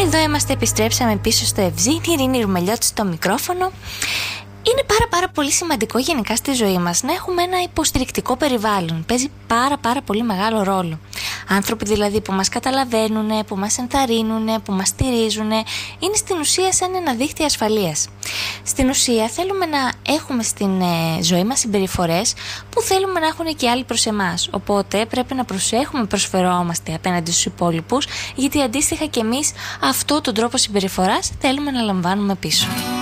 Εδώ είμαστε, επιστρέψαμε πίσω στο Ευζήνη, Ειρήνη Ρουμελιώτη στο μικρόφωνο. Είναι πάρα πολύ σημαντικό γενικά στη ζωή μας να έχουμε ένα υποστηρικτικό περιβάλλον. Παίζει πάρα πολύ μεγάλο ρόλο. Άνθρωποι δηλαδή που μας καταλαβαίνουν, που μας ενθαρρύνουν, που μας στηρίζουν, είναι στην ουσία σαν ένα δίχτυ ασφαλείας. Στην ουσία θέλουμε να έχουμε στην ζωή μας συμπεριφορές που θέλουμε να έχουν και άλλοι προς εμάς. Οπότε πρέπει να προσέχουμε, προσφερόμαστε απέναντι στους υπόλοιπους, γιατί αντίστοιχα και εμείς αυτό τον τρόπο συμπεριφοράς θέλουμε να λαμβάνουμε πίσω.